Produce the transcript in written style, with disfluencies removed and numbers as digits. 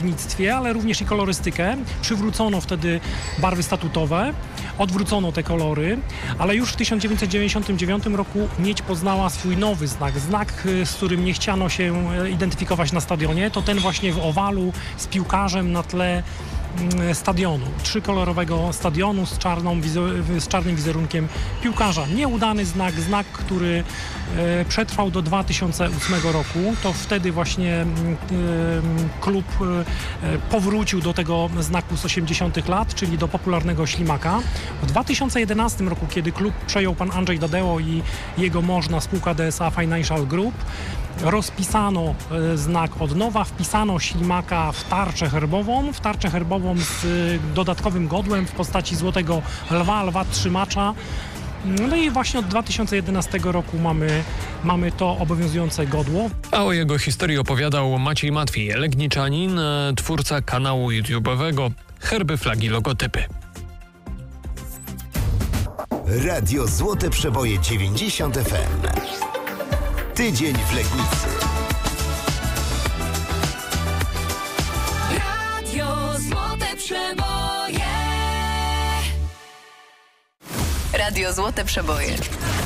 zawodnictwie, ale również i kolorystykę. Przywrócono wtedy barwy statutowe, odwrócono te kolory, ale już w 1999 roku Miedź poznała swój nowy znak, z którym nie chciano się identyfikować na stadionie. To ten właśnie w owalu z piłkarzem na tle stadionu, trzykolorowego stadionu z czarnym wizerunkiem piłkarza. Nieudany znak, który przetrwał do 2008 roku. To wtedy właśnie klub powrócił do tego znaku z 80 lat, czyli do popularnego ślimaka. W 2011 roku, kiedy klub przejął pan Andrzej Dadeo i jego można spółka DSA Financial Group, rozpisano znak od nowa, wpisano ślimaka w tarczę herbową z dodatkowym godłem w postaci złotego lwa trzymacza. No i właśnie od 2011 roku mamy to obowiązujące godło. A o jego historii opowiadał Maciej Matwi, legniczanin, twórca kanału YouTube'owego Herby, Flagi, Logotypy. Radio Złote Przeboje 90 FM. Tydzień w Legnicy. Radio Złote Przeboje. Radio Złote Przeboje.